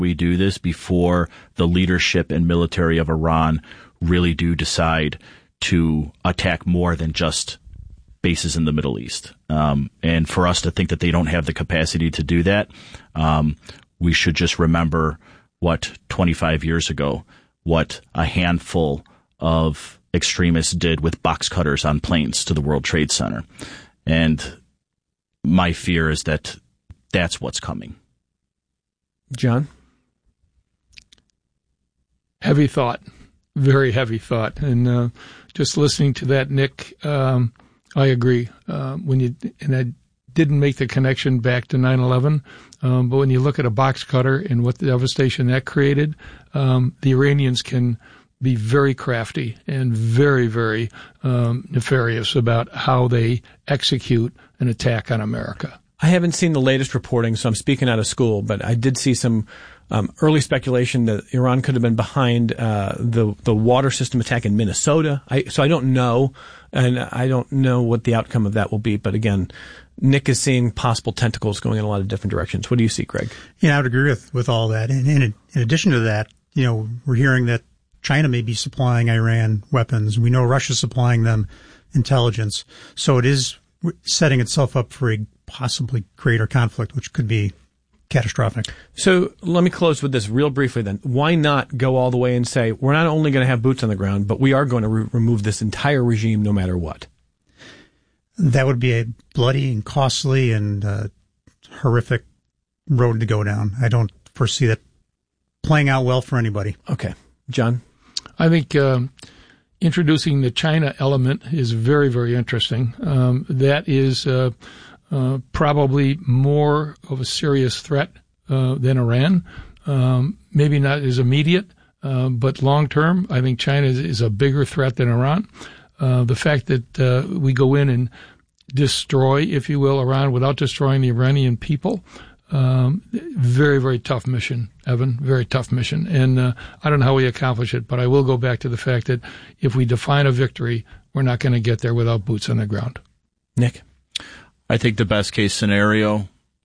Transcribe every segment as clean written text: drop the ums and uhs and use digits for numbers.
we do this, before the leadership and military of Iran really do decide to attack more than just bases in the Middle East. And for us to think that they don't have the capacity to do that, we should just remember what 25 years ago, what a handful of extremists did with box cutters on planes to the World Trade Center. And my fear is that that's what's coming. John? Heavy thought, very heavy thought. And just listening to that, Nick, I agree. And I didn't make the connection back to 9/11, but when you look at a box cutter and what the devastation that created, the Iranians can be very crafty and very, very nefarious about how they execute an attack on America. I haven't seen the latest reporting, so I'm speaking out of school, but I did see some early speculation that Iran could have been behind the water system attack in Minnesota. So I don't know, and I don't know what the outcome of that will be. But again, Nick is seeing possible tentacles going in a lot of different directions. What do you see, Greg? Yeah, I would agree with all that. And in addition to that, we're hearing that China may be supplying Iran weapons. We know Russia's supplying them intelligence. So it is setting itself up for a possibly greater conflict, which could be catastrophic. So let me close with this real briefly then. Why not go all the way and say, we're not only going to have boots on the ground, but we are going to remove this entire regime no matter what? That would be a bloody and costly and horrific road to go down. I don't foresee that playing out well for anybody. Okay. John? I think introducing the China element is very, very interesting. That is probably more of a serious threat than Iran. Maybe not as immediate, but long term, I think China is a bigger threat than Iran. The fact that we go in and destroy, if you will, Iran without destroying the Iranian people, very, very tough mission, Evan, very tough mission. And I don't know how we accomplish it, but I will go back to the fact that if we define a victory, we're not going to get there without boots on the ground. Nick? I think the best case scenario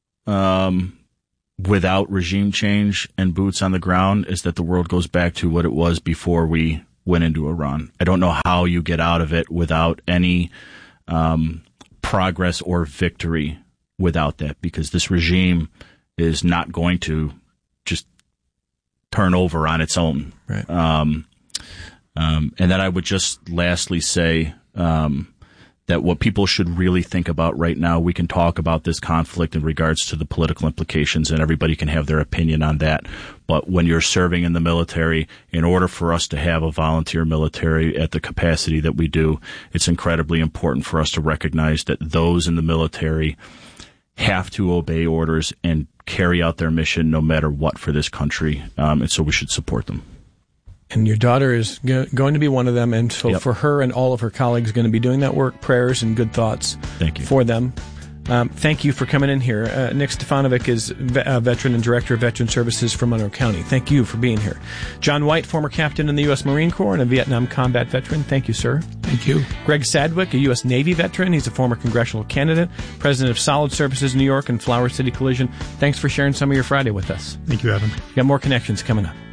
without regime change and boots on the ground is that the world goes back to what it was before we went into Iran. I don't know how you get out of it without any progress or victory without that, because this regime is not going to just turn over on its own. Right. And then I would just lastly say that what people should really think about right now, we can talk about this conflict in regards to the political implications, and everybody can have their opinion on that. But when you're serving in the military, in order for us to have a volunteer military at the capacity that we do, it's incredibly important for us to recognize that those in the military have to obey orders and carry out their mission no matter what for this country. And so we should support them. And your daughter is going to be one of them, and so Yep. for her and all of her colleagues going to be doing that work, prayers and good thoughts Thank you. for them. Thank you for coming in here. Nick Stefanovic is a veteran and director of Veteran Services for Monroe County. Thank you for being here. John White, former captain in the U.S. Marine Corps and a Vietnam combat veteran. Thank you, sir. Thank you. Greg Sadwick, a U.S. Navy veteran. He's a former congressional candidate, president of Solid Services New York and Flower City Collision. Thanks for sharing some of your Friday with us. Thank you, Evan. Got more connections coming up.